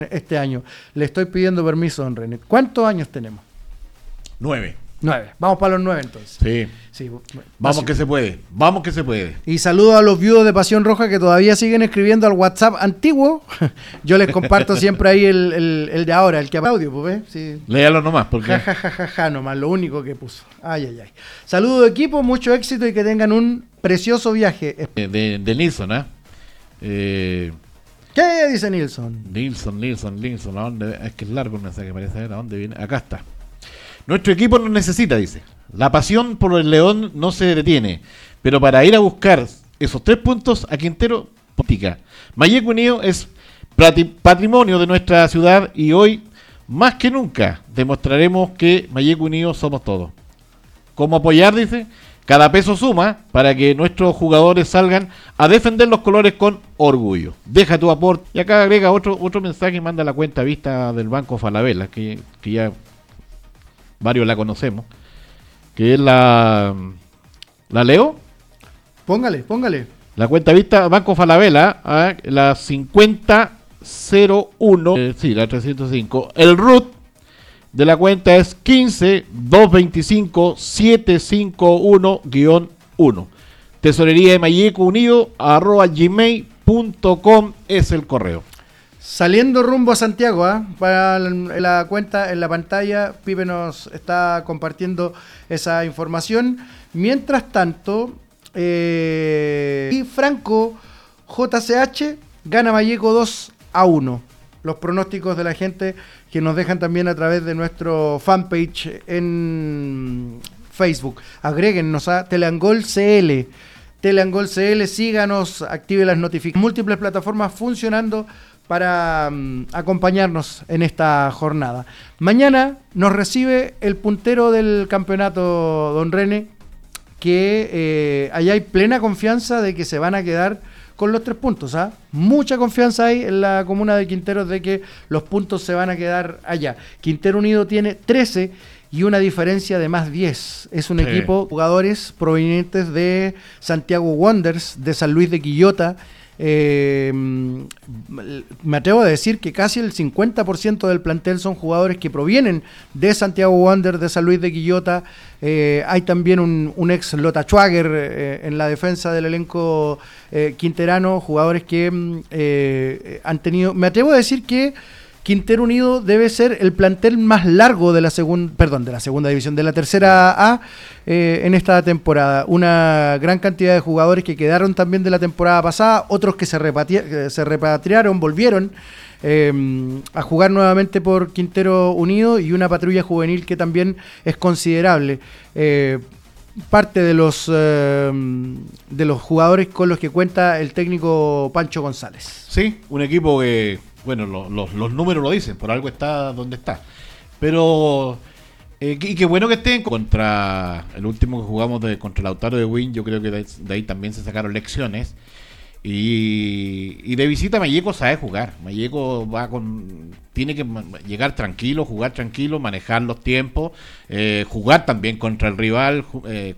este año. Le estoy pidiendo permiso a don René. ¿Cuántos años tenemos? 9. 9. Vamos para los 9 entonces. Sí. Vamos que se puede. Y saludo a los viudos de Pasión Roja que todavía siguen escribiendo al WhatsApp antiguo. Yo les comparto siempre ahí el de ahora, el que audio, pues, sí. Léalo nomás, porque nomás, lo único que puso. Ay. Saludo equipo, mucho éxito y que tengan un precioso viaje. de Nilsson, ¿eh? ¿Qué dice Nilsson? Nilsson, ¿a dónde? Es que es largo el mensaje, parece. A ver, ¿a dónde viene? Acá está. Nuestro equipo nos necesita, dice. La pasión por el León no se detiene, pero para ir a buscar esos 3 puntos a Quintero, política. Mayeco Unido es patrimonio de nuestra ciudad y hoy, más que nunca, demostraremos que Mayeco Unido somos todos. ¿Cómo apoyar? Dice. Cada peso suma para que nuestros jugadores salgan a defender los colores con orgullo. Deja tu aporte. Y acá agrega otro mensaje y manda la cuenta vista del Banco Falabella, que ya varios la conocemos, que es la leo. Póngale. La cuenta vista Banco Falabella, la 5001, la 305. El RUT de la cuenta es 15-225-751-1. Tesorería de Mayeco Unido @gmail.com es el correo. Saliendo rumbo a Santiago, para la cuenta en la pantalla, Pipe nos está compartiendo esa información. Mientras tanto, y Franco JCH gana Mayeco 2-1. Los pronósticos de la gente que nos dejan también a través de nuestro fanpage en Facebook. Agréguennos a Teleangol CL. Teleangol CL, síganos, active las notificaciones. Múltiples plataformas funcionando para acompañarnos en esta jornada. Mañana nos recibe el puntero del campeonato, don René, que allá hay plena confianza de que se van a quedar con los 3 puntos. Mucha confianza hay en la comuna de Quinteros de que los puntos se van a quedar allá. Quintero Unido tiene 13 y una diferencia de más 10. Es un equipo de jugadores provenientes de Santiago Wanderers, de San Luis de Quillota. Me atrevo a decir que casi el 50% del plantel son jugadores que provienen de Santiago Wanderers, de San Luis de Quillota. Hay también un ex Lota Schwager en la defensa del elenco quinterano, jugadores que han tenido, me atrevo a decir que Quintero Unido debe ser el plantel más largo de la segunda división, de la tercera A en esta temporada. Una gran cantidad de jugadores que quedaron también de la temporada pasada, otros que se repatriaron, volvieron a jugar nuevamente por Quintero Unido, y una patrulla juvenil que también es considerable. Parte de los jugadores con los que cuenta el técnico Pancho González. Sí, un equipo que, bueno, los números lo dicen, por algo está donde está. Pero, y qué bueno que estén contra el último que jugamos contra Lautaro de Win. Yo creo que de ahí también se sacaron lecciones. Y de visita Mayeco sabe jugar. Mayeco tiene que llegar tranquilo, jugar tranquilo, manejar los tiempos, jugar también contra el rival,